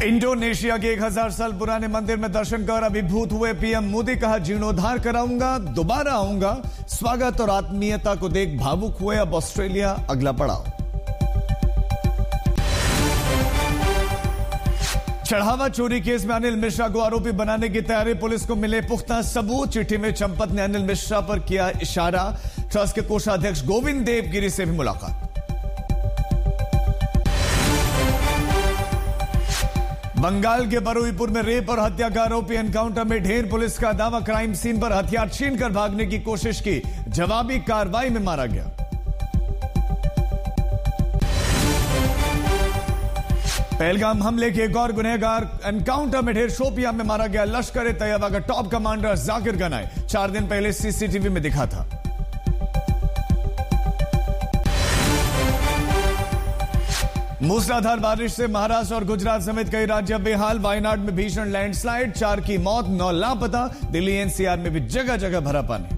Indonesia के 1000 साल पुराने मंदिर में दर्शन कर अभिभूत हुए पीएम मोदी, कहा जीर्णोद्धार कराऊंगा, दोबारा आऊंगा। स्वागत और आत्मीयता को देख भावुक हुए। अब ऑस्ट्रेलिया अगला पड़ाव। चढ़ावा चोरी केस में अनिल मिश्रा को आरोपी बनाने की तैयारी, पुलिस को मिले पुख्ता सबूत। चिट्ठी में चंपत ने अनिल मिश्रा पर किया इशारा। ट्रस्ट के कोषाध्यक्ष गोविंद देवगिरी से भी मुलाकात। बंगाल के बरुईपुर में रेप और हत्या का आरोपी एनकाउंटर में ढेर, पुलिस का दावा क्राइम सीन पर हथियार छीनकर भागने की कोशिश की, जवाबी कार्रवाई में मारा गया। पहलगाम हमले के एक और गुनहगार, एनकाउंटर में ढेर, शोपियां में मारा गया लश्कर ए तैयबा का टॉप कमांडर जाकिर गनाई, 4 दिन पहले सीसीटीवी में दिखा था। मूसलाधार बारिश से महाराष्ट्र और गुजरात समेत कई राज्य बेहाल। वायनाड में भीषण लैंडस्लाइड, 4 की मौत, 9 लापता। दिल्ली एनसीआर में भी जगह जगह भरा पानी।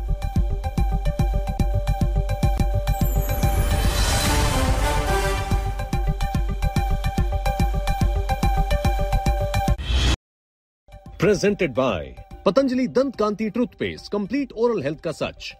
प्रेजेंटेड बाय पतंजलि दंत कांति टूथपेस्ट, कंप्लीट ओरल हेल्थ का सच।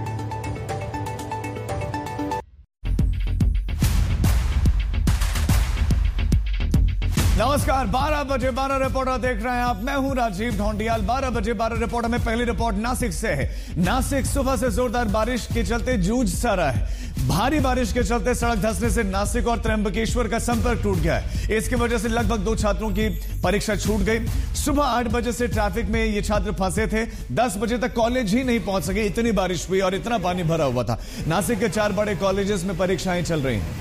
नमस्कार, 12 बजे 12 रिपोर्टर देख रहे हैं आप। मैं हूं राजीव ढोंडियाल। 12 बजे 12 रिपोर्टर में पहली रिपोर्ट नासिक से है। नासिक सुबह से जोरदार बारिश के चलते जूझ सा रहा है। भारी बारिश के चलते सड़क धंसने से नासिक और त्र्यंबकेश्वर का संपर्क टूट गया है। इसकी वजह से लगभग 2 छात्रों की परीक्षा छूट गई। सुबह 8 बजे से ट्रैफिक में ये छात्र फंसे थे। 10 बजे तक कॉलेज ही नहीं पहुंच सके, इतनी बारिश हुई और इतना पानी भरा हुआ था। नासिक के 4 बड़े कॉलेजेस में परीक्षाएं चल रही हैं।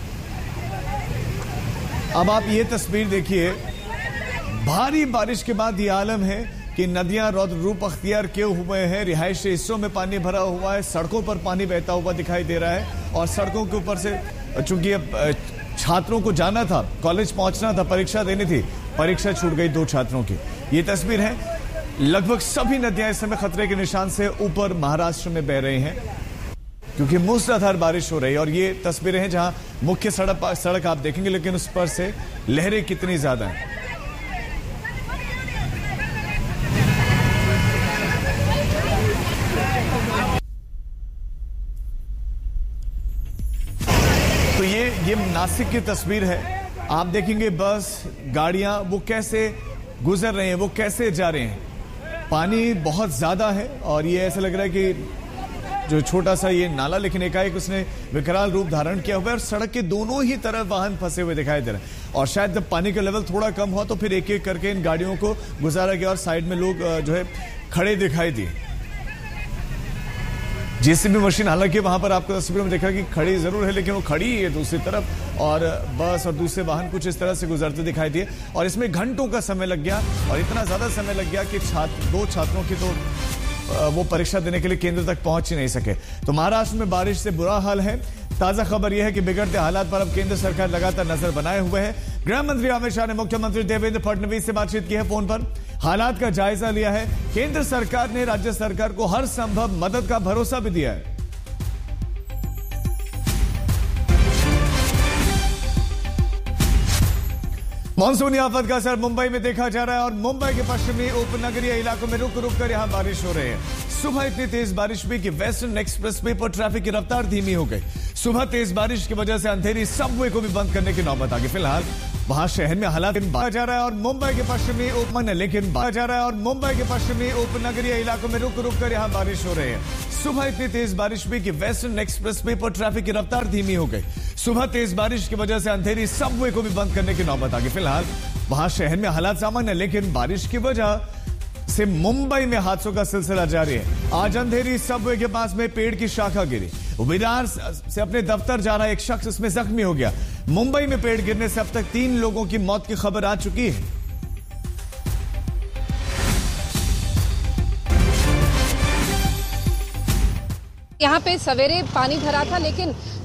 अब आप ये तस्वीर देखिए। भारी बारिश के बाद ये आलम है कि नदियां रौद्र रूप अख्तियार किए हुए हैं। रिहायशी हिस्सों में पानी भरा हुआ है, सड़कों पर पानी बहता हुआ दिखाई दे रहा है। और सड़कों के ऊपर से चूंकि छात्रों को जाना था, कॉलेज पहुंचना था, परीक्षा देनी थी, परीक्षा छूट गई 2 छात्रों की। ये तस्वीर है। लगभग सभी नदियां इस समय खतरे के निशान से ऊपर महाराष्ट्र में बह रही हैं क्योंकि मूसलाधार बारिश हो रही है। और ये तस्वीरें हैं जहां मुख्य सड़क आप देखेंगे, लेकिन उस पर से लहरें कितनी ज्यादा हैं। तो ये नासिक की तस्वीर है। आप देखेंगे बस, गाड़ियां वो कैसे गुजर रहे हैं, वो कैसे जा रहे हैं। पानी बहुत ज्यादा है और ये ऐसा लग रहा है कि जो छोटा सा ये नाला, लेकिन एकाएक उसने विकराल रूप धारण किया हुआ है और सड़क के दोनों ही तरफ वाहन फंसे हुए दिखाई दे रहे हैं। और शायद जब पानी का लेवल थोड़ा कम हुआ तो फिर एक एक करके इन गाड़ियों को गुजारा गया और साइड में लोग जो है खड़े दिखाई दिए। जेसीबी मशीन, हालांकि वहां पर आपको तस्वीरों में देखा कि खड़ी जरूर है, लेकिन वो खड़ी है दूसरी तरफ। और बस और दूसरे वाहन कुछ इस तरह से गुजरते दिखाई दिए और इसमें घंटों का समय लग गया। और इतना ज्यादा समय लग गया कि 2 छात्रों की तो वो परीक्षा देने के लिए केंद्र तक पहुंच ही नहीं सके। तो महाराष्ट्र में बारिश से बुरा हाल है। ताजा खबर यह है कि बिगड़ते हालात पर अब केंद्र सरकार लगातार नजर बनाए हुए है। गृह मंत्री अमित शाह ने मुख्यमंत्री देवेंद्र फडणवीस से बातचीत की है, फोन पर हालात का जायजा लिया है। केंद्र सरकार ने राज्य सरकार को हर संभव मदद का भरोसा भी दिया है। मानसूनी आफत का असर मुंबई में देखा जा रहा है और मुंबई के पश्चिमी उपनगरीय इलाकों में रुक रुक कर यहां बारिश हो रही है। सुबह इतनी तेज बारिश हुई कि वेस्टर्न एक्सप्रेसवे पर ट्रैफिक की रफ्तार धीमी हो गई। सुबह तेज बारिश की वजह से अंधेरी सबवे को भी बंद करने की नौबत आ गई। फिलहाल वहां शहर में हालात जा रहा है और मुंबई के पश्चिमी उपनगरीय इलाकों में रुक रुक कर यहां बारिश हो रही है। सुबह इतनी तेज बारिश हुई कि वेस्टर्न एक्सप्रेसवे पर ट्रैफिक की रफ्तार धीमी हो गई। सुबह तेज बारिश की वजह से अंधेरी सबवे को भी बंद करने की नौबत आ गई। फिलहाल वहां शहर में हालात सामान्य, लेकिन बारिश की वजह से मुंबई में हादसों का सिलसिला जारी है। आज अंधेरी सबवे के पास में पेड़ की शाखा गिरी। विरार से अपने दफ्तर जा रहा एक शख्स इसमें जख्मी हो गया। मुंबई में पेड़ गिरने से अब तक 3 लोगों की मौत की खबर आ चुकी है। यहाँ पे सवेरे पानी भरा था, लेकिन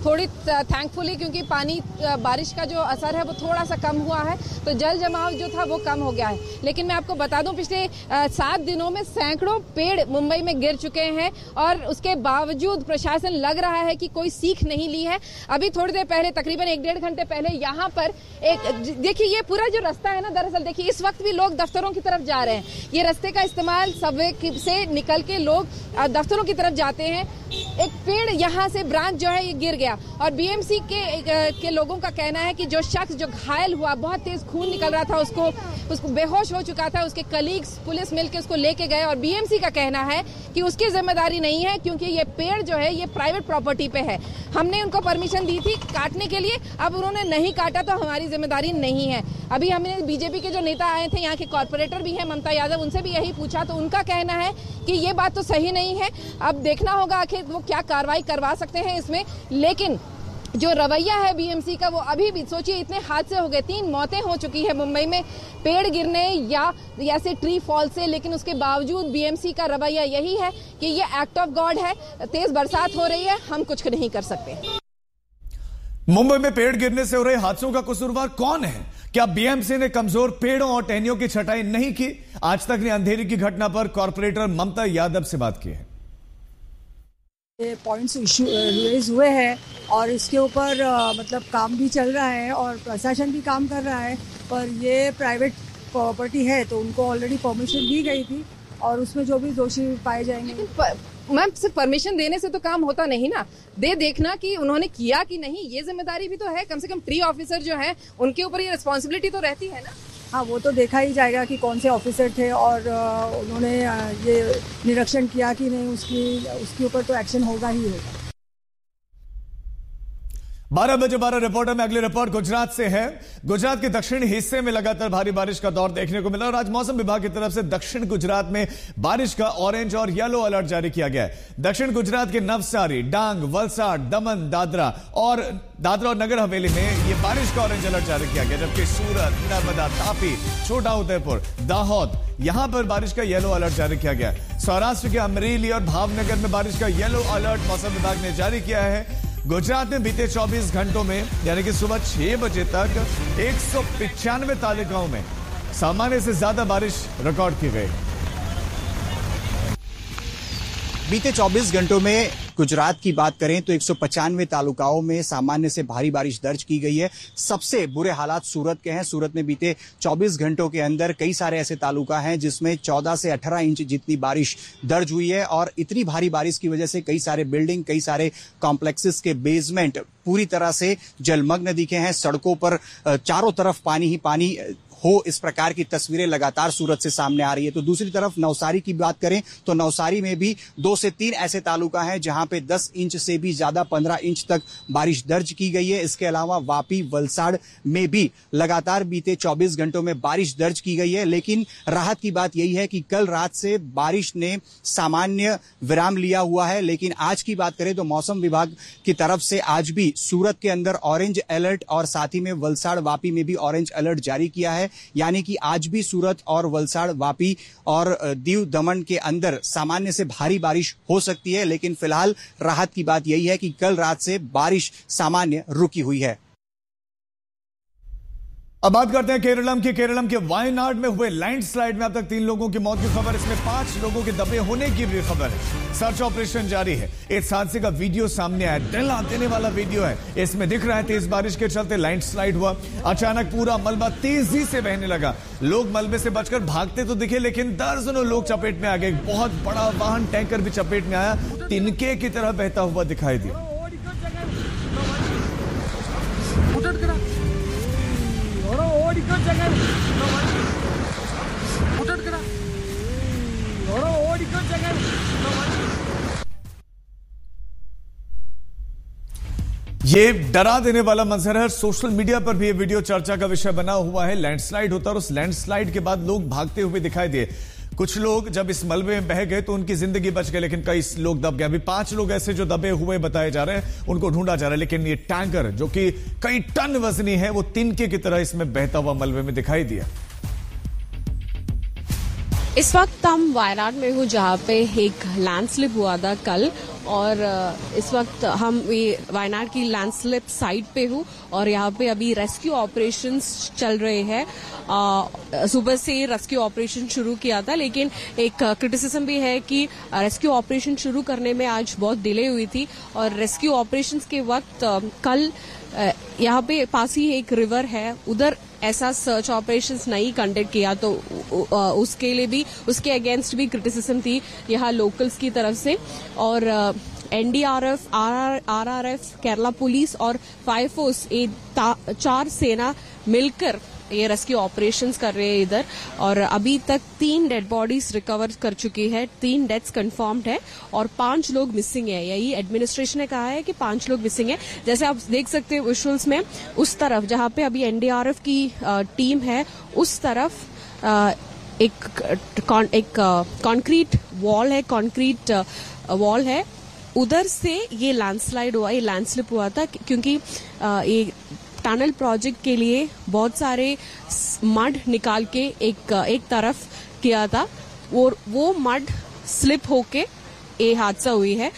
थोड़ी थैंकफुली, क्योंकि पानी बारिश का जो असर है वो थोड़ा सा कम हुआ है, तो जल जमाव जो था वो कम हो गया है। लेकिन मैं आपको बता दूं, पिछले 7 दिनों में सैकड़ों पेड़ मुंबई में गिर चुके हैं और उसके बावजूद प्रशासन लग रहा है कि कोई सीख नहीं ली है। अभी थोड़ी देर पहले, तकरीबन 1-1.5 घंटे पहले, यहाँ पर देखिए ये पूरा जो रास्ता है ना, दरअसल देखिए इस वक्त भी लोग दफ्तरों की तरफ जा रहे हैं। ये रास्ते का इस्तेमाल सबवे से निकल के लोग दफ्तरों की तरफ जाते हैं। एक पेड़ यहाँ से ब्रांच जो है ये गिर गया और बीएमसी के लोगों का कहना है कि जो शख्स जो घायल हुआ, बहुत तेज खून निकल रहा था, उसको बेहोश हो चुका था, उसके कलीग्स पुलिस मिलकर उसको लेके गए और बीएमसी का कहना है कि उसकी जिम्मेदारी नहीं है, क्योंकि ये पेड़ जो है ये प्राइवेट प्रॉपर्टी पे है। हमने उनको परमिशन दी थी काटने के लिए, अब उन्होंने नहीं काटा तो हमारी जिम्मेदारी नहीं है। अभी हमने बीजेपी के जो नेता आए थे, यहाँ के कॉर्पोरेटर भी हैं ममता यादव, उनसे भी यही पूछा तो उनका कहना है कि ये बात तो सही नहीं है। अब देखना होगा आखिर वो क्या कार्रवाई करवा सकते हैं इसमें। लेकिन जो रवैया है बीएमसी का, वो अभी भी सोचिए, इतने हादसे हो गए, 3 मौतें हो चुकी है मुंबई में पेड़ गिरने या ऐसे ट्री फॉल से, लेकिन उसके बावजूद बीएमसी का रवैया यही है कि ये एक्ट ऑफ गॉड है, तेज बरसात हो रही है, हम कुछ नहीं कर सकते। मुंबई में पेड़ गिरने से हो रहे हादसों का कसूरवार कौन है? क्या बीएमसी ने कमजोर पेड़ों और टहनियों की छटाई नहीं की? आज तक ने अंधेरी की घटना पर कॉर्पोरेटर ममता यादव से बात की है। पॉइंट्स इशू रेज हुए हैं और इसके ऊपर मतलब काम भी चल रहा है और प्रशासन भी काम कर रहा है, पर ये प्राइवेट प्रॉपर्टी है तो उनको ऑलरेडी परमिशन दी गई थी और उसमें जो भी दोषी पाए जाएंगे। लेकिन मैम, सिर्फ परमिशन देने से तो काम होता नहीं ना, देखना कि उन्होंने किया कि नहीं, ये जिम्मेदारी भी तो है। कम से कम ट्री ऑफिसर जो है उनके ऊपर ये रिस्पॉन्सिबिलिटी तो रहती है ना। हाँ, वो तो देखा ही जाएगा कि कौन से ऑफिसर थे और उन्होंने ये निरीक्षण किया कि नहीं, उसके ऊपर तो एक्शन होगा ही होगा। 12 बजे 12 रिपोर्टर में अगली रिपोर्ट गुजरात से है। गुजरात के दक्षिणी हिस्से में लगातार भारी बारिश का दौर देखने को मिला और आज मौसम विभाग की तरफ से दक्षिण गुजरात में बारिश का ऑरेंज और येलो अलर्ट जारी किया गया है। दक्षिण गुजरात के नवसारी, डांग, वलसाड, दमन, दादरा और नगर हवेली में ये बारिश का ऑरेंज अलर्ट जारी किया गया, जबकि सूरत, नर्मदा, तापी, छोटा उदयपुर, दाहोद, यहां पर बारिश का येलो अलर्ट जारी किया गया। सौराष्ट्र के अमरेली और भावनगर में बारिश का येलो अलर्ट मौसम विभाग ने जारी किया है। गुजरात में बीते 24 घंटों में यानी कि सुबह 6 बजे तक 195 तालुकाओं में सामान्य से ज्यादा बारिश रिकॉर्ड की गई। बीते 24 घंटों में गुजरात की बात करें तो 195 तालुकाओं में सामान्य से भारी बारिश दर्ज की गई है। सबसे बुरे हालात सूरत के हैं। सूरत में बीते 24 घंटों के अंदर कई सारे ऐसे तालुका हैं जिसमें 14 से 18 इंच जितनी बारिश दर्ज हुई है और इतनी भारी बारिश की वजह से कई सारे बिल्डिंग, कई सारे कॉम्प्लेक्सेस के बेसमेंट पूरी तरह से जलमग्न दिखे हैं। सड़कों पर चारों तरफ पानी ही पानी हो, इस प्रकार की तस्वीरें लगातार सूरत से सामने आ रही है। तो दूसरी तरफ नवसारी की बात करें तो नवसारी में भी 2 से 3 ऐसे तालुका हैं जहां पे 10 इंच से भी ज्यादा 15 इंच तक बारिश दर्ज की गई है। इसके अलावा वापी, वलसाड़ में भी लगातार बीते 24 घंटों में बारिश दर्ज की गई है। लेकिन राहत की बात यही है कि कल रात से बारिश ने सामान्य विराम लिया हुआ है। लेकिन आज की बात करें तो मौसम विभाग की तरफ से आज भी सूरत के अंदर ऑरेंज अलर्ट और साथ ही में वलसाड़, वापी में भी ऑरेंज अलर्ट जारी किया है। यानी कि आज भी सूरत और वलसाड़, वापी और दीव दमन के अंदर सामान्य से भारी बारिश हो सकती है। लेकिन फिलहाल राहत की बात यही है कि कल रात से बारिश सामान्य रुकी हुई है। अब बात करते हैं केरलम के वायनाड में हुए लैंडस्लाइड में अब तक 3 लोगों की मौत की खबर, इसमें 5 लोगों के दबे होने की भी खबर है। सर्च ऑपरेशन जारी है। इस हादसे का वीडियो सामने आया, डरा देने वाला वीडियो है। इसमें दिख रहा है तेज बारिश के चलते लैंडस्लाइड हुआ, अचानक पूरा मलबा तेजी से बहने लगा। लोग मलबे से बचकर भागते तो दिखे, लेकिन दर्जनों लोग चपेट में आ गए। बहुत बड़ा वाहन टैंकर भी चपेट में आया, तिनके की तरह बहता हुआ दिखाई दिया। ये डरा देने वाला मंजर है। सोशल मीडिया पर भी ये वीडियो चर्चा का विषय बना हुआ है। लैंडस्लाइड होता और उस लैंडस्लाइड के बाद लोग भागते हुए दिखाई दिए। कुछ लोग जब इस मलबे में बह गए तो उनकी जिंदगी बच गई, लेकिन कई लोग दब गए। अभी 5 लोग ऐसे जो दबे हुए बताए जा रहे हैं, उनको ढूंढा जा रहा है। लेकिन ये टैंकर जो कि कई टन वजनी है, वो तिनके की तरह इसमें बहता हुआ मलबे में दिखाई दिया। इस वक्त हम वायनाड में हूँ, जहाँ पे एक लैंडस्लिप हुआ था कल, और इस वक्त हम वायनाड की लैंडस्लिप साइट पे हूँ और यहाँ पे अभी रेस्क्यू ऑपरेशंस चल रहे हैं। सुबह से रेस्क्यू ऑपरेशन शुरू किया था, लेकिन एक क्रिटिसिज्म भी है कि रेस्क्यू ऑपरेशन शुरू करने में आज बहुत डिले हुई थी और रेस्क्यू ऑपरेशंस के वक्त कल यहाँ पे पास ही एक रिवर है, उधर ऐसा सर्च ऑपरेशंस नहीं कंडक्ट किया, तो उसके लिए भी, उसके अगेंस्ट भी क्रिटिसिज्म थी यहाँ लोकल्स की तरफ से। और एनडीआरएफ, आरआरएफ, केरला पुलिस और फायर फोर्स, ये 4 सेना मिलकर ये रेस्क्यू ऑपरेशंस कर रहे हैं इधर। और अभी तक 3 डेड बॉडीज रिकवर कर चुकी है, 3 डेथ्स कंफर्म्ड है और 5 लोग मिसिंग है। यही एडमिनिस्ट्रेशन ने कहा है कि 5 लोग मिसिंग है। जैसे आप देख सकते हैं विजुअल्स में, उस तरफ जहां पे अभी एनडीआरएफ की टीम है, उस तरफ एक कंक्रीट वॉल है, उधर से ये लैंडस्लाइड हुआ, ये लैंडस्लिप हुआ था, क्योंकि ये टनल प्रोजेक्ट के लिए बहुत सारे मड निकाल के एक तरफ किया था, और वो मड स्लिप होके ये हादसा हुई है।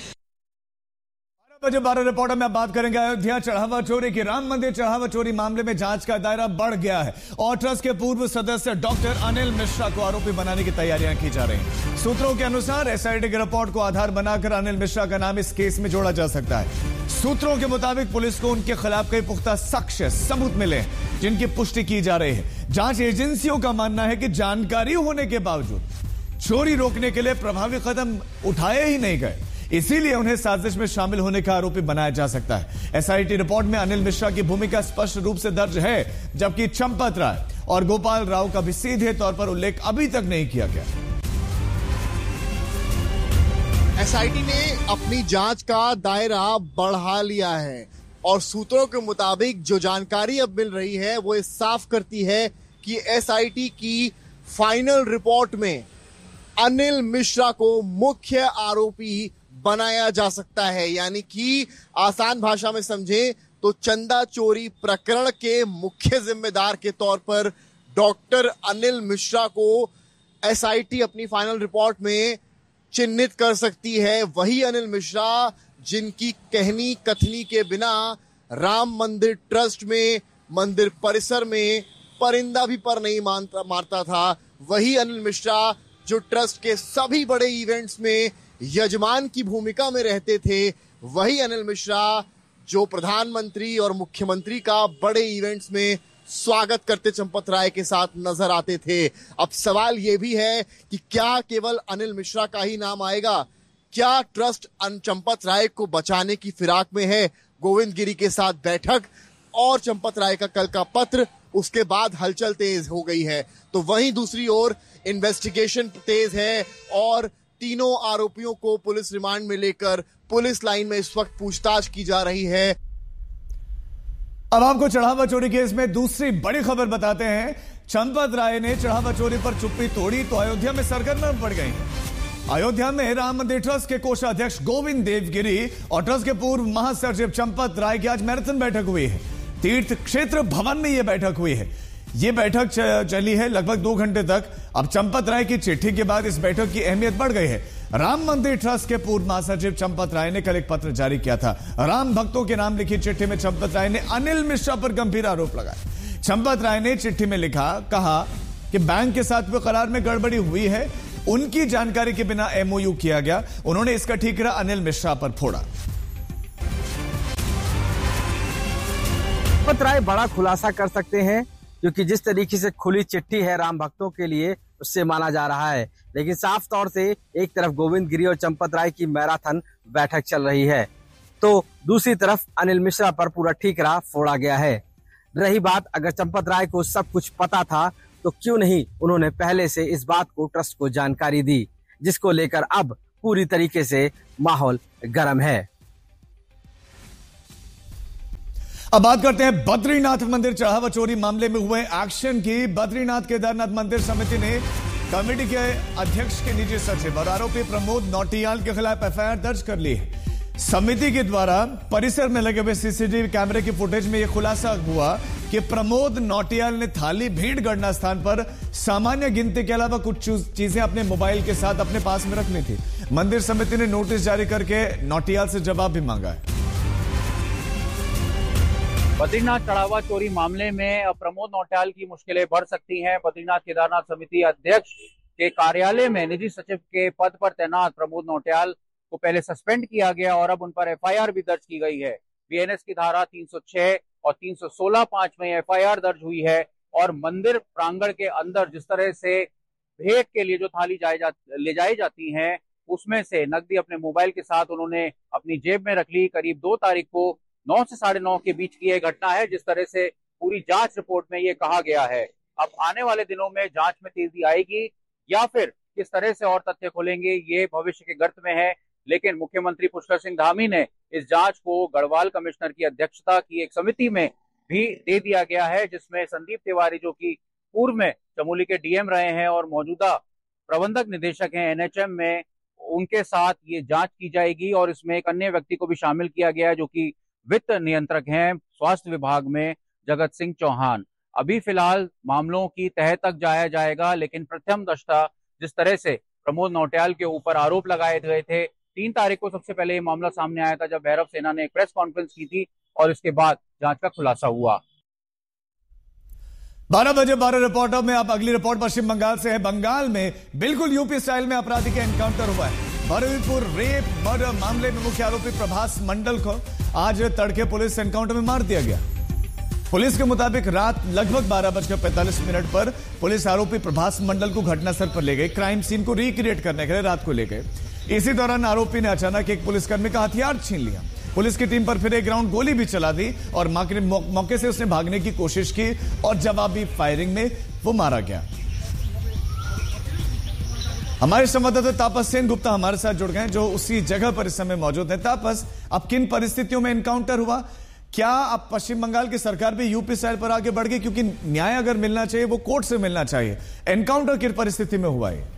12 रिपोर्टर में अब बात करेंगे अयोध्या चढ़ावा चोरी की। राम मंदिर चढ़ावा चोरी मामले में जांच का दायरा बढ़ गया है और ट्रस्ट के पूर्व सदस्य डॉक्टर अनिल मिश्रा को आरोपी बनाने की तैयारियां की जा रही हैं। सूत्रों के अनुसार एसआईटी की रिपोर्ट को आधार बनाकर अनिल मिश्रा का नाम इस केस में जोड़ा जा सकता है। सूत्रों के मुताबिक पुलिस को उनके खिलाफ कई पुख्ता साक्ष्य सबूत मिले हैं, जिनकी पुष्टि की जा रही है। जांच एजेंसियों का मानना है कि जानकारी होने के बावजूद चोरी रोकने के लिए प्रभावी कदम उठाए ही नहीं गए, इसीलिए उन्हें साजिश में शामिल होने का आरोपी बनाया जा सकता है। एसआईटी रिपोर्ट में अनिल मिश्रा की भूमिका स्पष्ट रूप से दर्ज है, जबकि चंपत राय और गोपाल राव का भी सीधे तौर पर उल्लेख अभी तक नहीं किया गया। एसआईटी ने अपनी जांच का दायरा बढ़ा लिया है और सूत्रों के मुताबिक जो जानकारी अब मिल रही है वो साफ करती है कि एसआईटी की फाइनल रिपोर्ट में अनिल मिश्रा को मुख्य आरोपी बनाया जा सकता है। यानी कि आसान भाषा में समझे तो चंदा चोरी प्रकरण के मुख्य जिम्मेदार के तौर पर डॉक्टर अनिल मिश्रा को एसआईटी अपनी फाइनल रिपोर्ट में चिन्हित कर सकती है। वही अनिल मिश्रा जिनकी कहनी कथनी के बिना राम मंदिर ट्रस्ट में, मंदिर परिसर में परिंदा भी पर नहीं मारता था। वही अनिल मिश्रा जो ट्रस्ट के सभी बड़े इवेंट्स में यजमान की भूमिका में रहते थे। वही अनिल मिश्रा जो प्रधानमंत्री और मुख्यमंत्री का बड़े इवेंट्स में स्वागत करते चंपत राय के साथ नजर आते थे। अब सवाल यह भी है कि क्या केवल अनिल मिश्रा का ही नाम आएगा? क्या ट्रस्ट चंपत राय को बचाने की फिराक में है? गोविंद गिरी के साथ बैठक और चंपत राय का कल का पत्र, उसके बाद हलचल तेज हो गई है। तो वहीं दूसरी ओर इन्वेस्टिगेशन तेज है और तीनों आरोपियों को पुलिस रिमांड में लेकर पुलिस लाइन में इस वक्त पूछताछ की जा रही है। अब आपको चढ़ावा चोरी केस में दूसरी बड़ी खबर बताते हैं। चंपत राय ने चढ़ावा चोरी पर चुप्पी तोड़ी तो अयोध्या में सरगर्म बढ़ गई। अयोध्या में राम मंदिर ट्रस्ट के कोषाध्यक्ष गोविंद देवगिरी और ट्रस्ट के पूर्व महासचिव चंपत राय की आज मैराथन बैठक हुई है। तीर्थ क्षेत्र भवन में यह बैठक हुई है। यह बैठक चली है लगभग 2 घंटे तक। अब चंपत राय की चिट्ठी के बाद इस बैठक की अहमियत बढ़ गई है। राम मंदिर ट्रस्ट के पूर्व महासचिव चंपत राय ने कल एक पत्र जारी किया था। राम भक्तों के नाम लिखी चिट्ठी में चंपत राय ने अनिल मिश्रा पर गंभीर आरोप लगाए। चंपत राय ने चिट्ठी में कहा कि बैंक के साथ करार में गड़बड़ी हुई है, उनकी जानकारी के बिना एमओयू किया गया। उन्होंने इसका ठीकरा अनिल मिश्रा पर फोड़ा। चंपत राय बड़ा खुलासा कर सकते हैं, क्योंकि जिस तरीके से खुली चिट्ठी है राम भक्तों के लिए, उससे माना जा रहा है। लेकिन साफ तौर से एक तरफ गोविंद गिरी और चंपत राय की मैराथन बैठक चल रही है, तो दूसरी तरफ अनिल मिश्रा पर पूरा ठीकरा फोड़ा गया है। रही बात, अगर चंपत राय को सब कुछ पता था तो क्यों नहीं उन्होंने पहले से इस बात को ट्रस्ट को जानकारी दी, जिसको लेकर अब पूरी तरीके से माहौल गर्म है। अब बात करते हैं बद्रीनाथ मंदिर चढ़ावा चोरी मामले में हुए एक्शन की। बद्रीनाथ केदारनाथ मंदिर समिति ने कमेटी के अध्यक्ष के निजी सचिव और आरोपी प्रमोद नौटियाल के खिलाफ एफआईआर दर्ज कर ली है। समिति के द्वारा परिसर में लगे हुए सीसीटीवी कैमरे की फुटेज में यह खुलासा हुआ कि प्रमोद नौटियाल ने थाली भीड़ गणना स्थान पर सामान्य गिनती के अलावा कुछ चीजें अपने मोबाइल के साथ अपने पास में रखनी थी। मंदिर समिति ने नोटिस जारी करके नौटियाल से जवाब भी मांगा है। बद्रीनाथ चढ़ावा चोरी मामले में अब प्रमोद नौटियाल की मुश्किलें बढ़ सकती हैं। बद्रीनाथ केदारनाथ समिति अध्यक्ष के कार्यालय में निजी सचिव के पद पर तैनात प्रमोद नौटियाल को पहले सस्पेंड किया गया और अब उन पर एफआईआर भी दर्ज की गई है। बीएनएस की धारा 306 और 316(5) में एफआईआर दर्ज हुई है और मंदिर प्रांगण के अंदर जिस तरह से भेंट के लिए जो थाली ले जाई जाती हैं उसमें से नकदी अपने मोबाइल के साथ उन्होंने अपनी जेब में रख ली। करीब 2 तारीख को 9 से 9:30 के बीच की यह घटना है, जिस तरह से पूरी जांच रिपोर्ट में ये कहा गया है। अब आने वाले दिनों में जांच में तेजी आएगी या फिर किस तरह से और तथ्य खुलेंगे ये भविष्य के गर्त में है। लेकिन मुख्यमंत्री पुष्कर सिंह धामी ने इस जांच को गढ़वाल कमिश्नर की अध्यक्षता की एक समिति में भी दे दिया गया है, जिसमें संदीप तिवारी जो कि पूर्व में चमोली के डीएम रहे हैं और मौजूदा प्रबंधक निदेशक हैं एनएचएम में, उनके साथ ये जांच की जाएगी। और इसमें एक अन्य व्यक्ति को भी शामिल किया गया है जो कि वित्त नियंत्रक हैं स्वास्थ्य विभाग में, जगत सिंह चौहान। अभी फिलहाल मामलों की तह तक जाया जाएगा, लेकिन प्रथम दृष्टया जिस तरह से प्रमोद नौटियाल के ऊपर आरोप लगाए गए थे, 3 तारीख को सबसे पहले ये मामला सामने आया था जब भैरव सेना ने एक प्रेस कॉन्फ्रेंस की थी और इसके बाद जांच का खुलासा हुआ। 12 बजे 12 रिपोर्टर में आप अगली रिपोर्ट पश्चिम बंगाल से है। बंगाल में बिल्कुल यूपी स्टाइल में अपराधी का एनकाउंटर हुआ है। बरुईपुर रेप मर्डर मामले में मुख्य आरोपी प्रभास मंडल को आज तड़के पुलिस एनकाउंटर में मार दिया गया। पुलिस के मुताबिक रात लगभग 12:45 पर पुलिस आरोपी प्रभास मंडल को घटनास्थल पर ले गई। क्राइम सीन को रिक्रिएट करने के लिए रात को ले गए। इसी दौरान आरोपी ने अचानक एक पुलिसकर्मी का हथियार छीन लिया। पुलिस की टीम पर फिर एक राउंड गोली भी चला दी और मौके से उसने भागने की कोशिश की और जवाबी फायरिंग में वो मारा गया। हमारे संवाददाता तापस सेन गुप्ता हमारे साथ जुड़ गए जो उसी जगह पर इस समय मौजूद है। तापस, अब किन परिस्थितियों में एनकाउंटर हुआ? क्या अब पश्चिम बंगाल की सरकार भी यूपी स्टाइल पर आगे बढ़ गई? क्योंकि न्याय अगर मिलना चाहिए वो कोर्ट से मिलना चाहिए। एनकाउंटर किस परिस्थिति में हुआ है?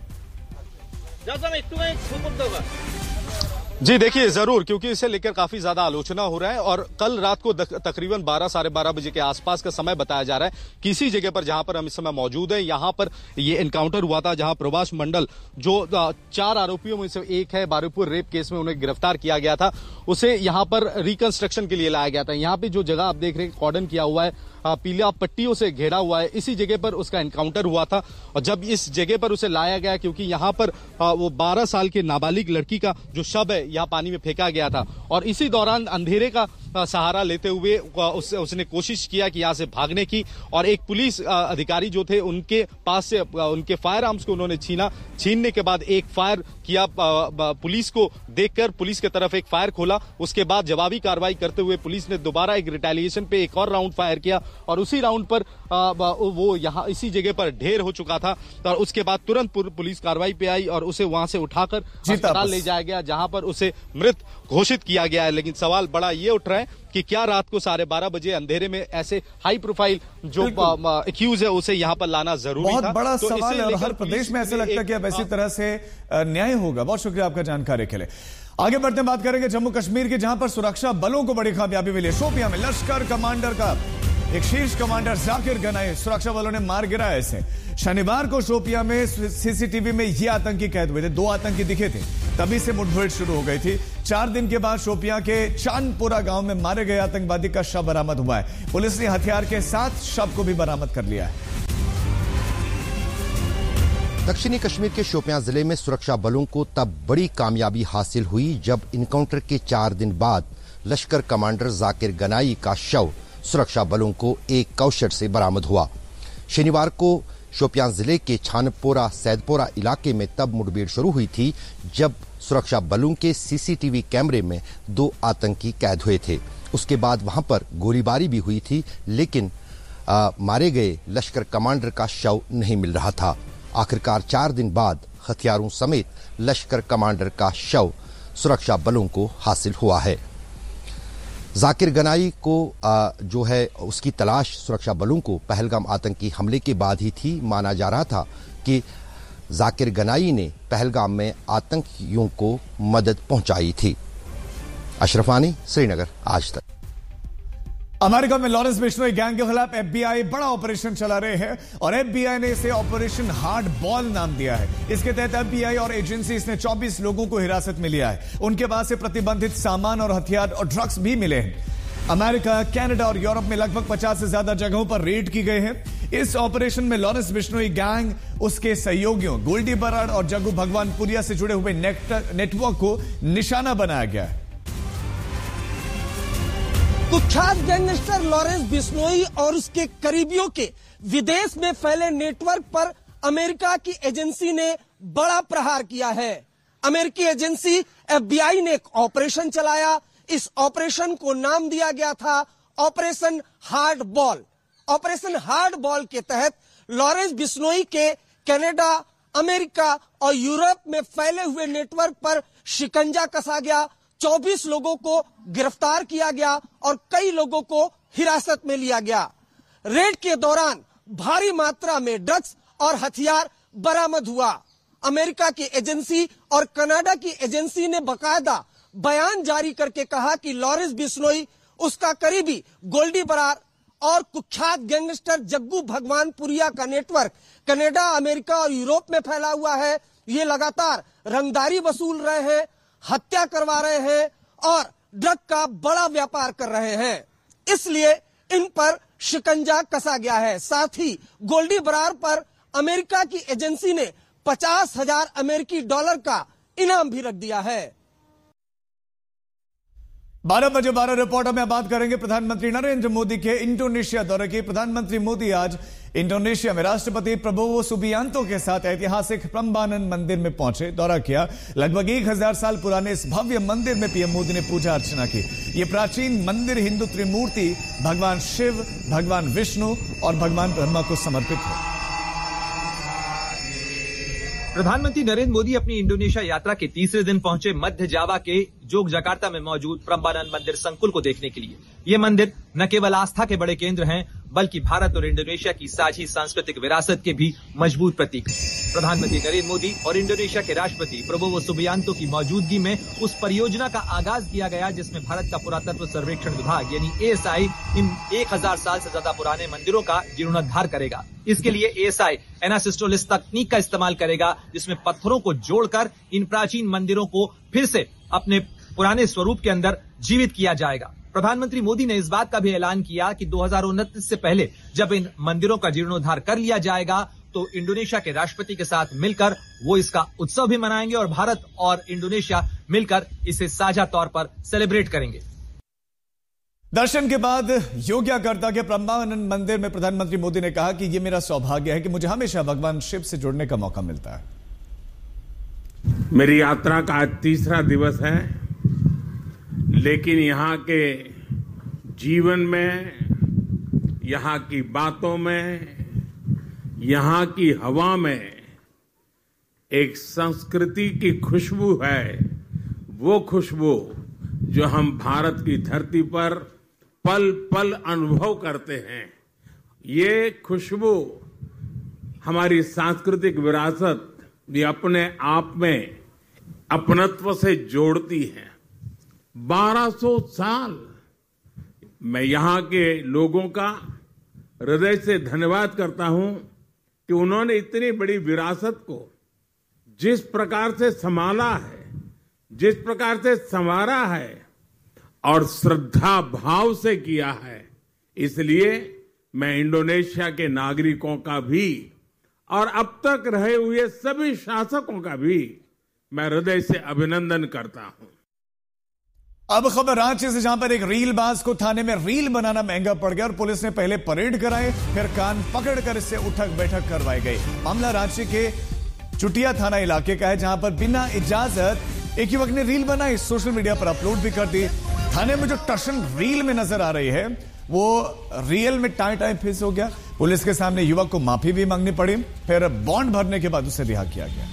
जी देखिए, जरूर, क्योंकि इसे लेकर काफी ज्यादा आलोचना हो रहा है और कल रात को तकरीबन 12 साढ़े 12 बजे के आसपास का समय बताया जा रहा है। किसी जगह पर जहां पर हम इस समय मौजूद है, यहां पर ये एनकाउंटर हुआ था जहां प्रभास मंडल जो 4 आरोपियों में से एक है, बारुईपुर रेप केस में उन्हें गिरफ्तार किया गया था, उसे यहां पर रिकंस्ट्रक्शन के लिए लाया गया था। यहां पे जो जगह आप देख रहे हैं कॉर्डन किया हुआ है, पीला पट्टियों से घेरा हुआ है, इसी जगह पर उसका एनकाउंटर हुआ था। और जब इस जगह पर उसे लाया गया, क्योंकि यहाँ पर वो 12 साल के नाबालिग लड़की का जो शव है यहाँ पानी में फेंका गया था और इसी दौरान अंधेरे का सहारा लेते हुए उसने कोशिश किया कि यहाँ से भागने की और एक पुलिस अधिकारी जो थे उनके पास से उनके फायर आर्म्स को उन्होंने छीनने के बाद एक फायर किया। पुलिस को देखकर पुलिस की तरफ एक फायर खोला। उसके बाद जवाबी कार्रवाई करते हुए पुलिस ने दोबारा एक रिटेलिएशन पे एक और राउंड फायर किया और उसी राउंड पर वो यहाँ इसी जगह पर ढेर हो चुका था और उसके बाद तुरंत पुलिस कार्रवाई पे आई और उसे वहां से उठाकर अस्पताल ले जाया गया जहां पर उसे मृत घोषित किया गया है। लेकिन सवाल बड़ा ये उठ रहा है कि क्या रात को 12:30 बजे अंधेरे में ऐसे हाई प्रोफाइल जो एक्यूज है उसे यहाँ पर लाना जरूरी था? बहुत बड़ा सवाल है और हर प्रदेश में ऐसा लगता है कि अब इसी तरह से न्याय होगा। बहुत शुक्रिया आपका जानकारी के लिए। आगे बढ़ते बात करेंगे जम्मू कश्मीर की, जहां पर सुरक्षा बलों को बड़ी कामयाबी मिली। शोपियां में लश्कर कमांडर का एक शीर्ष कमांडर जाकिर गनाई सुरक्षा बलों ने मार गिराया इसे। शनिवार को शोपियां में सीसीटीवी में ये आतंकी कैद हुए थे। 2 आतंकी दिखे थे, तभी से मुठभेड़ शुरू हो गई थी। 4 दिन के बाद शोपियां के चांदपुरा गांव में मारे गए आतंकवादी का शव बरामद हुआ है। पुलिस ने हथियार के साथ शव को भी बरामद कर लिया है। दक्षिणी कश्मीर के शोपियां जिले में सुरक्षा बलों को तब बड़ी कामयाबी हासिल हुई जब इनकाउंटर के 4 दिन बाद लश्कर कमांडर जाकिर गनाई का शव सुरक्षा बलों को एक काउशेड से बरामद हुआ। शनिवार को शोपियां जिले के छानपोरा सैदपोरा इलाके में तब मुठभेड़ शुरू हुई थी जब सुरक्षा बलों के सीसीटीवी कैमरे में 2 आतंकी कैद हुए थे। उसके बाद वहां पर गोलीबारी भी हुई थी, लेकिन मारे गए लश्कर कमांडर का शव नहीं मिल रहा था। आखिरकार 4 दिन बाद हथियारों समेत लश्कर कमांडर का शव सुरक्षा बलों को हासिल हुआ है। जाकिर गनाई को जो है उसकी तलाश सुरक्षा बलों को पहलगाम आतंकी हमले के बाद ही थी। माना जा रहा था कि जाकिर गनाई ने पहलगाम में आतंकियों को मदद पहुंचाई थी। अशरफानी, श्रीनगर, आज तक। अमेरिका में लॉरेंस बिश्नोई गैंग के खिलाफ एफबीआई बड़ा ऑपरेशन चला रहे हैं और एफबीआई ने इसे ऑपरेशन हार्ड बॉल नाम दिया है। इसके तहत एफबीआई और एजेंसी ने 24 लोगों को हिरासत में लिया है। उनके पास से प्रतिबंधित सामान और हथियार और ड्रग्स भी मिले हैं। अमेरिका, कनाडा और यूरोप में लगभग 50 से ज्यादा जगहों पर रेड की गई है। इस ऑपरेशन में लॉरेंस बिश्नोई गैंग, उसके सहयोगियों गोल्डी बराड़ और जग्गू भगवानपुरिया से जुड़े हुए नेटवर्क को निशाना बनाया गया है। कुख्यात गैंगस्टर लॉरेंस बिश्नोई और उसके करीबियों के विदेश में फैले नेटवर्क पर अमेरिका की एजेंसी ने बड़ा प्रहार किया है। अमेरिकी एजेंसी एफबीआई ने एक ऑपरेशन चलाया। इस ऑपरेशन को नाम दिया गया था operation hard ball. Operation hard ball के तहत लॉरेंस बिश्नोई के कनाडा, अमेरिका और यूरोप में फैले हुए नेटवर्क पर शिकंजा कसा गया। 24 लोगों को गिरफ्तार किया गया और कई लोगों को हिरासत में लिया गया। रेड के दौरान भारी मात्रा में ड्रग्स और हथियार बरामद हुआ। अमेरिका की एजेंसी और कनाडा की एजेंसी ने बकायदा बयान जारी करके कहा कि लॉरेंस बिश्नोई, उसका करीबी गोल्डी बराड़ और कुख्यात गैंगस्टर जग्गू भगवानपुरिया का नेटवर्क कनाडा, अमेरिका और यूरोप में फैला हुआ है। ये लगातार रंगदारी वसूल रहे हैं, हत्या करवा रहे हैं और ड्रग का बड़ा व्यापार कर रहे हैं। इसलिए इन पर शिकंजा कसा गया है। साथ ही गोल्डी बराड़ पर अमेरिका की एजेंसी ने 50,000 अमेरिकी डॉलर का इनाम भी रख दिया है। 12 रिपोर्टर में बात करेंगे प्रधानमंत्री नरेंद्र मोदी के इंडोनेशिया दौरे की। प्रधानमंत्री मोदी आज इंडोनेशिया में राष्ट्रपति प्रबोवो सुबियांतो के साथ ऐतिहासिक प्रम्बानन मंदिर में पहुंचे, दौरा किया। लगभग 1000 साल पुराने इस भव्य मंदिर में पीएम मोदी ने पूजा अर्चना की। यह प्राचीन मंदिर हिंदू त्रिमूर्ति भगवान शिव, भगवान विष्णु और भगवान ब्रह्मा को समर्पित है। प्रधानमंत्री नरेंद्र मोदी अपनी इंडोनेशिया यात्रा के तीसरे दिन पहुंचे मध्य जावा के जोगजकार्ता में मौजूद प्रम्बानन मंदिर संकुल को देखने के लिए। ये मंदिर न केवल आस्था के बड़े केंद्र हैं, बल्कि भारत और इंडोनेशिया की साझी सांस्कृतिक विरासत के भी मजबूत प्रतीक हैं। प्रधानमंत्री नरेंद्र मोदी और इंडोनेशिया के राष्ट्रपति प्रबोवो सुबियांतो की मौजूदगी में उस परियोजना का आगाज किया गया जिसमें भारत का पुरातत्व सर्वेक्षण विभाग यानी एएसआई इन 1000 साल से ज्यादा पुराने मंदिरों का जीर्णोद्धार करेगा। इसके लिए एएसआई एनासिस्टोलिस तकनीक का इस्तेमाल करेगा, जिसमें पत्थरों को जोड़कर इन प्राचीन मंदिरों को फिर से अपने पुराने स्वरूप के अंदर जीवित किया जाएगा। प्रधानमंत्री मोदी ने इस बात का भी ऐलान किया कि 2029 से पहले जब इन मंदिरों का जीर्णोद्धार कर लिया जाएगा तो इंडोनेशिया के राष्ट्रपति के साथ मिलकर वो इसका उत्सव भी मनाएंगे और भारत और इंडोनेशिया मिलकर इसे साझा तौर पर सेलिब्रेट करेंगे। दर्शन के बाद योग्याकर्ता के प्रम्बानन मंदिर में प्रधानमंत्री मोदी ने कहा कि यह मेरा सौभाग्य है कि मुझे हमेशा भगवान शिव से जुड़ने का मौका मिलता है। मेरी यात्रा का आज तीसरा दिवस है, लेकिन यहाँ के जीवन में, यहाँ की बातों में, यहाँ की हवा में एक संस्कृति की खुशबू है। वो खुशबू जो हम भारत की धरती पर पल पल अनुभव करते हैं। ये खुशबू हमारी सांस्कृतिक विरासत भी अपने आप में अपनत्व से जोड़ती है। 1200 साल मैं यहाँ के लोगों का हृदय से धन्यवाद करता हूं कि उन्होंने इतनी बड़ी विरासत को जिस प्रकार से संभाला है, जिस प्रकार से संवारा है और श्रद्धा भाव से किया है। इसलिए मैं इंडोनेशिया के नागरिकों का भी और अब तक रहे हुए सभी शासकों का भी मैं हृदय से अभिनंदन करता हूं। अब खबर रांची से, जहां पर एक रीलबाज को थाने में रील बनाना महंगा पड़ गया और पुलिस ने पहले परेड कराए, फिर कान पकड़कर इससे उठक बैठक करवाई गई। मामला रांची के चुटिया थाना इलाके का है, जहां पर बिना इजाजत एक युवक ने रील बनाई, सोशल मीडिया पर अपलोड भी कर दी। थाने में जो टशन रील में नजर आ रही है वो रियल में टाई फिस हो गया। पुलिस के सामने युवक को माफी भी मांगनी पड़ी, फिर बॉन्ड भरने के बाद उसे रिहा किया गया।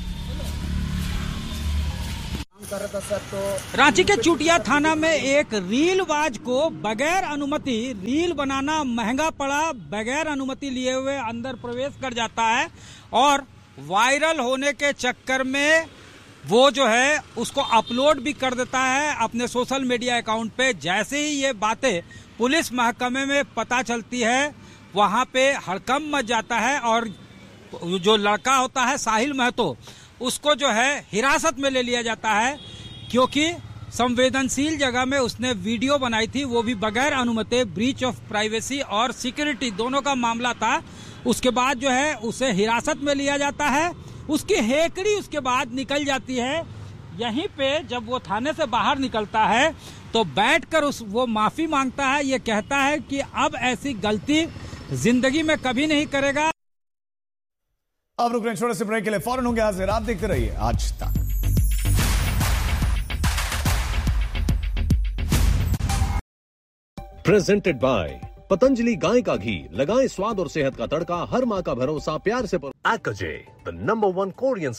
रांची के चुटिया थाना में एक रीलबाज को बगैर अनुमति रील बनाना महंगा पड़ा। बगैर अनुमति लिए हुए अंदर प्रवेश कर जाता है और वायरल होने के चक्कर में वो जो है उसको अपलोड भी कर देता है अपने सोशल मीडिया अकाउंट पे। जैसे ही ये बातें पुलिस महकमे में पता चलती है, वहां पे हड़कंप मच जाता है और जो लड़का होता है साहिल महतो, उसको जो है हिरासत में ले लिया जाता है, क्योंकि संवेदनशील जगह में उसने वीडियो बनाई थी, वो भी बगैर अनुमति। ब्रीच ऑफ प्राइवेसी और सिक्योरिटी दोनों का मामला था। उसके बाद जो है उसे हिरासत में लिया जाता है। उसकी हेकड़ी उसके बाद निकल जाती है। यहीं पे जब वो थाने से बाहर निकलता है तो बैठकर वो माफी मांगता है। ये कहता है कि अब ऐसी गलती जिंदगी में कभी नहीं करेगा। अब रुक रहे छोटे से ब्रेक के लिए, फौरन होंगे हाजिर। आप देखते रहिए आज तक। प्रेजेंटेड बाय पतंजलि गाय का घी, लगाएं स्वाद और सेहत का तड़का, हर माँ का भरोसा प्यार से। AKJ, the #1 Korean.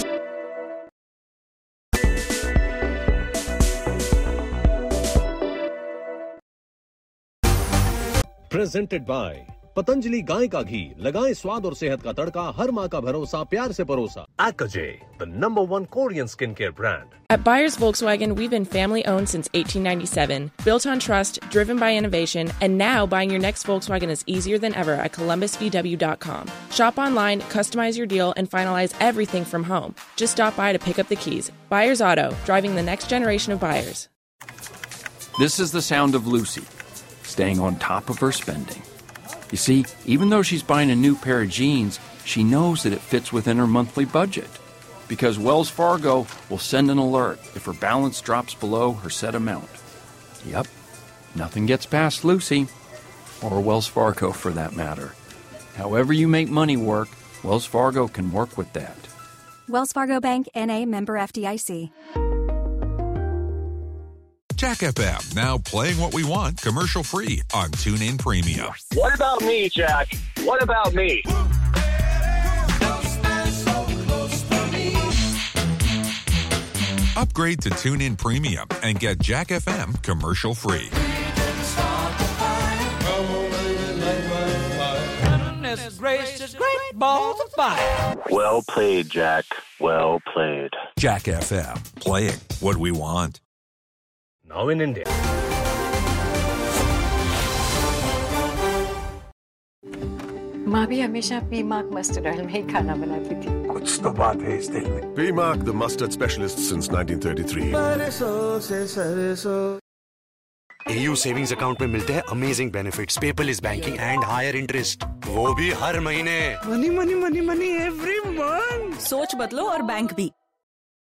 Presented by Patanjali गाय का घी, लगाएं स्वाद और सेहत का तड़का, हर माँ का भरोसा प्यार से परोसा। AKJ, the #1 Korean skincare brand. At Byers Volkswagen, we've been family owned since 1897, built on trust, driven by innovation, and now buying your next Volkswagen is easier than ever at ColumbusVW.com. Shop online, customize your deal, and finalize everything from home. Just stop by to pick up the keys. Byers Auto, driving the next generation of buyers. This is the sound of Lucy, staying on top of her spending. You see, even though she's buying a new pair of jeans, she knows that it fits within her monthly budget. Because Wells Fargo will send an alert if her balance drops below her set amount. Yep, nothing gets past Lucy, or Wells Fargo for that matter. However you make money work, Wells Fargo can work with that. Wells Fargo Bank, N.A., member FDIC. Jack FM, now playing what we want, commercial free on TuneIn Premium. What about me, Jack? What about me? Upgrade to TuneIn Premium and get Jack FM commercial free. Gracious, great balls of fire. Well played, Jack. Well played. Jack FM, playing what we want. Now in India. माँ भी हमेशा पीमार्क mustard oil में ही खाना बनाती थी। कुछ तो बात है इस दिल में। पीमार्क, the mustard specialist since 1933. AU savings account में मिलते हैं amazing benefits, paperless banking and higher interest, वो भी हर महीने। Money money money money every month. सोच बदलो और बैंक भी।